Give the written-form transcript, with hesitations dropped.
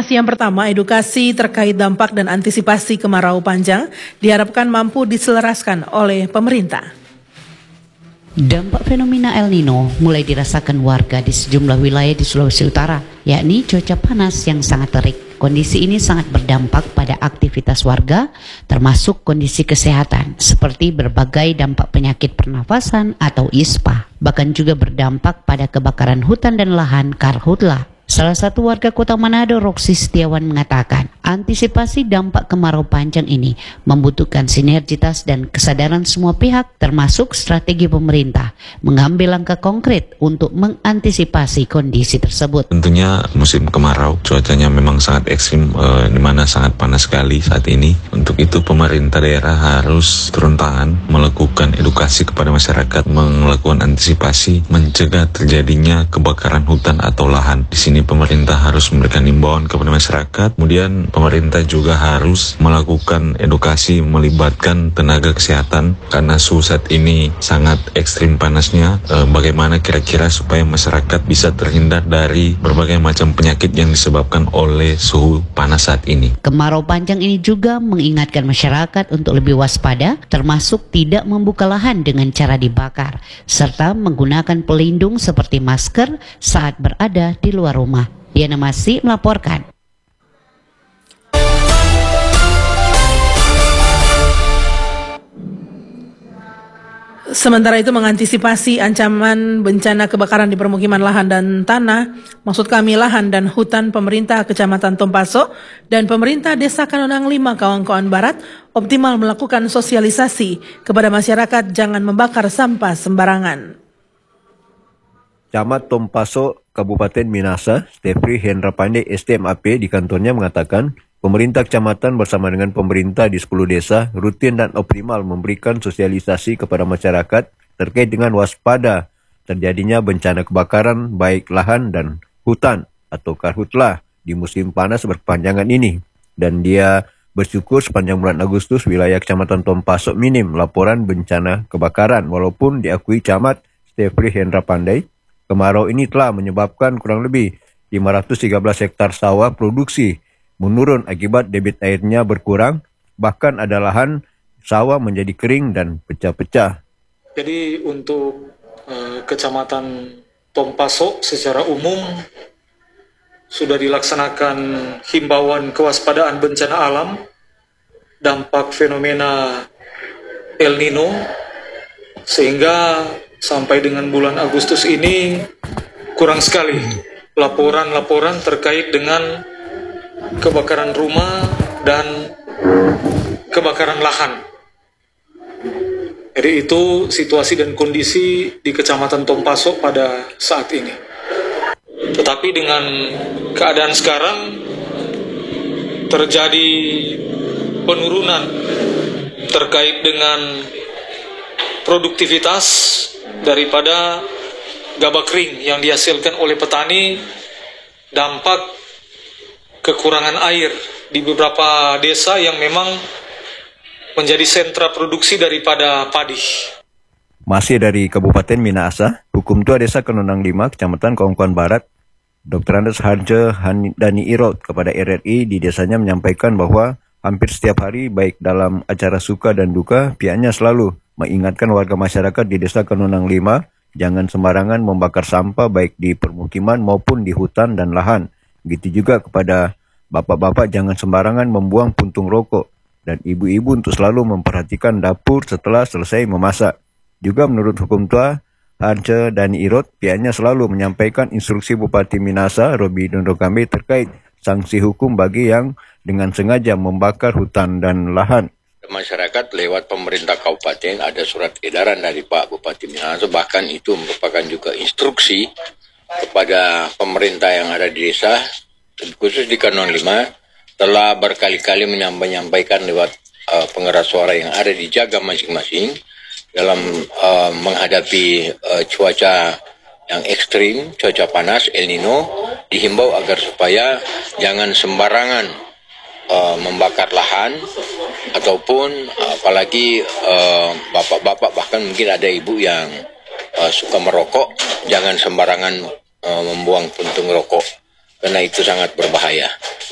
informasi yang pertama, edukasi terkait dampak dan antisipasi kemarau panjang diharapkan mampu diselaraskan oleh pemerintah. Dampak fenomena El Nino mulai dirasakan warga di sejumlah wilayah di Sulawesi Utara, yakni cuaca panas yang sangat terik. Kondisi ini sangat berdampak pada aktivitas warga, termasuk kondisi kesehatan, seperti berbagai dampak penyakit pernafasan atau ISPA. Bahkan juga berdampak pada kebakaran hutan dan lahan karhutla. Salah satu warga Kota Manado, Roksi Setiawan, mengatakan antisipasi dampak kemarau panjang ini membutuhkan sinergitas dan kesadaran semua pihak, termasuk strategi pemerintah mengambil langkah konkret untuk mengantisipasi kondisi tersebut. Tentunya musim kemarau cuacanya memang sangat ekstrim, di mana sangat panas sekali saat ini. Untuk itu pemerintah daerah harus turun tangan, melakukan edukasi kepada masyarakat, melakukan antisipasi, mencegah terjadinya kebakaran hutan atau lahan. Di sini pemerintah harus memberikan imbauan kepada masyarakat. Kemudian pemerintah juga harus melakukan edukasi, melibatkan tenaga kesehatan karena suhu saat ini sangat ekstrim panasnya. Bagaimana kira-kira supaya masyarakat bisa terhindar dari berbagai macam penyakit yang disebabkan oleh suhu panas saat ini. Kemarau panjang ini juga mengingatkan masyarakat untuk lebih waspada, termasuk tidak membuka lahan dengan cara dibakar, serta menggunakan pelindung seperti masker saat berada di luar rumah. Diana Masih melaporkan. Sementara itu mengantisipasi ancaman bencana kebakaran di permukiman lahan dan tanah, maksud kami lahan dan hutan, pemerintah Kecamatan Tompaso dan pemerintah Desa Kanonang 5 Kawan-Kawan Barat optimal melakukan sosialisasi kepada masyarakat jangan membakar sampah sembarangan. Camat Tompaso, Kabupaten Minasa, Stefri Hendra Pandey STMAP di kantornya mengatakan, pemerintah kecamatan bersama dengan pemerintah di 10 desa rutin dan optimal memberikan sosialisasi kepada masyarakat terkait dengan waspada terjadinya bencana kebakaran baik lahan dan hutan atau karhutlah di musim panas berkepanjangan ini. Dan dia bersyukur sepanjang bulan Agustus wilayah Kecamatan Tompaso minim laporan bencana kebakaran walaupun diakui Camat Stefri Hendra Pandey, kemarau ini telah menyebabkan kurang lebih 513 hektar sawah produksi menurun akibat debit airnya berkurang, bahkan ada lahan sawah menjadi kering dan pecah-pecah. Jadi untuk Kecamatan Tompaso secara umum sudah dilaksanakan himbauan kewaspadaan bencana alam, dampak fenomena El Nino, sehingga sampai dengan bulan Agustus ini kurang sekali laporan-laporan terkait dengan kebakaran rumah dan kebakaran lahan. Jadi itu situasi dan kondisi di Kecamatan Tompaso pada saat ini. Tetapi dengan keadaan sekarang terjadi penurunan terkait dengan produktivitas daripada gabah kering yang dihasilkan oleh petani, dampak kekurangan air di beberapa desa yang memang menjadi sentra produksi daripada padi. Masih dari Kabupaten Minasa, Hukum Tua Desa Kanonang 5, Kecamatan Kawan-Kawan Barat, Dr. Andes Harjo Dani Irot kepada RRI di desanya menyampaikan bahwa hampir setiap hari baik dalam acara suka dan duka, pihaknya selalu mengingatkan warga masyarakat di Desa Kanonang 5 jangan sembarangan membakar sampah baik di permukiman maupun di hutan dan lahan. Begitu juga kepada bapak-bapak jangan sembarangan membuang puntung rokok dan ibu-ibu untuk selalu memperhatikan dapur setelah selesai memasak. Juga menurut Hukum Tua Harjo Dani Irot, pihaknya selalu menyampaikan instruksi Bupati Minasa Robi Dondokambe terkait sanksi hukum bagi yang dengan sengaja membakar hutan dan lahan. Masyarakat lewat pemerintah kabupaten ada surat edaran dari Pak Bupati Minasa, bahkan itu merupakan juga instruksi kepada pemerintah yang ada di desa, khusus di Kanonang 5, telah berkali-kali menyampaikan lewat pengeras suara yang ada dijaga masing-masing dalam menghadapi cuaca yang ekstrim, cuaca panas, El Nino, dihimbau agar supaya jangan sembarangan membakar lahan, ataupun apalagi bapak-bapak, bahkan mungkin ada ibu yang suka merokok, jangan sembarangan membuang puntung rokok, karena itu sangat berbahaya.